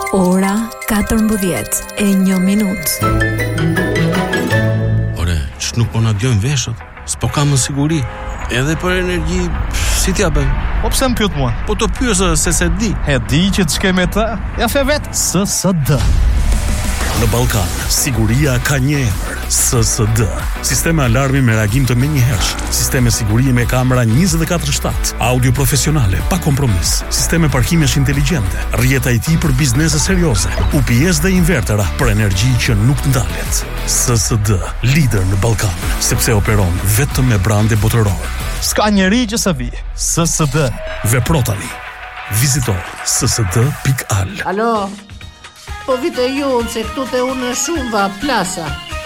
Ora 14:01. Ore, që nuk po na djojnë veshët, s'po kam në siguri. Edhe për energji, si t'ja bëjmë? Po pse më pyet mua? Po të pyesë se di. E di që të shkej me të, ja fe vet. SSD. Në Ballkan, siguria ka një emër, SSD. Sisteme alarmi me reagim të menjëhershëm, sisteme sigurie me kamera 24/7, audio profesionale pa kompromis, sisteme parkimesh inteligjente, rrjeta IT për biznese serioze, UPS dhe invertera për energji që nuk ndalet. SSD, lider në Ballkan, sepse operon vetëm me brande botëror. S'ka njeri që sa vi. SSD. Vepro tani. Vizito ssd.al. Alo? Po vite ju, se këtu te unë shumë va plasa.